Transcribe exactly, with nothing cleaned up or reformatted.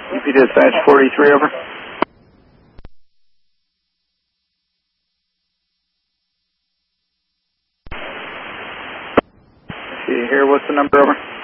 U P Dispatch forty-three, over. See here, what's the number, over?